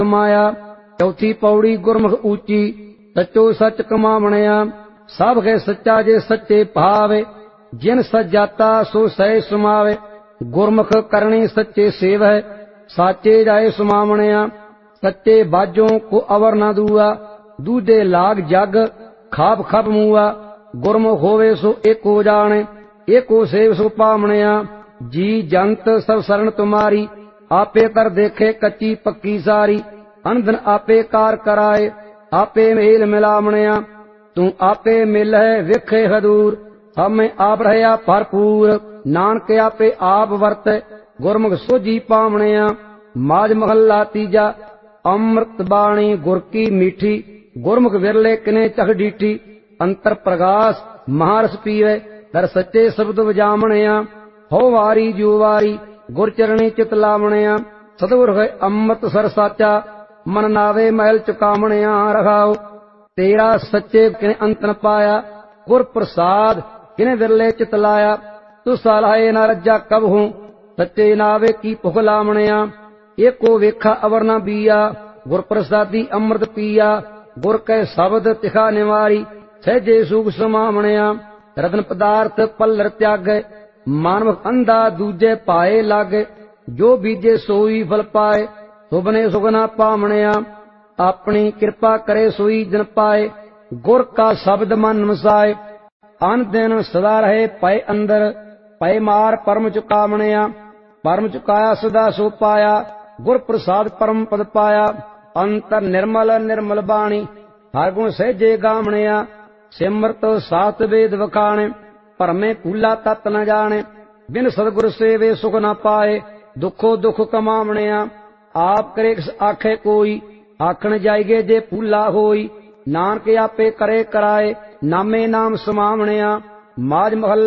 माया। चौथी पौड़ी गुरमुख ऊंची, सचो सच कमावणिया। सब है सच्चा जे सच्चे भावे, जिन सच जाता सो सह सुमावे। गुरमुख करनी सच्चे सेव है, साचे जाए सुमावणिया। सच्चे बाजों को अवर न दूआ, दूजे लाग जग खाप खप मुआ। गुरमुख होवे सो एको जाने, एको सेव सो पावणिया। जी जंत सब शरण तुम्हारी, आपे कर देखे कच्ची पक्की सारी। अनधन आपे कार कराए, आपे मेल मिलावणिया। तू आपे मिल है विखे हदूर, हमें आप रहया भरपूर। नानक आपे आप वर्त, गुरमुख सोझी पावणिया। माज महला तीजा, अमृत बाणी गुर की मीठी। गुरमुख विरले किने चख डीठी। अंतर प्रकाश महारस पीवे, दर सच्चे शब्द वजावणिया। हो वारी जो वारी गुर चरणी चित लावणिया। सतगुर है अमृत सर साचा, मन नावे महल चुकावणिया। रखाओ तेरा सच्चे किने अंत न पाया, गुर प्रसाद किने विरले चित लाया। तू सलाहे न रज्जा कब हूं, सच्चे नावे की भुख लावणिया। एको वेखा अवर न बीया, गुर प्रसादी अमृत पिया। गुर कै शब्द तिखा निवारी, सहजे सुख समावणिया। रतन पदार्थ पल्लर त्यागे, मानव अंधा दूजे पाए लागे। जो बीजे सोई फल पाए, सुबने सुगना पावणिया। अपनी कृपा करे सोई जन पाए, गुर का शब्द मन मसाए। अन दिन सदा रहे पै अंदर, पै मार परम चुकावणिया। परम चुकाया सदा सो पाया, गुर प्रसाद परम पद पाया। अंतर निर्मल निर्मल बाणी, हर गुण सहजे गावणिया। सिमरत सात वेद वखाणे, परमे भूला तत न जाने। बिन सतगुर सेवे सुख न पाए, दुखो दुख कमावणिया। आप करे आखे कोई, आखण जाइगे जे भूला होई। नानक आपे करे कराए, नामे नाम समावणिया। माज महल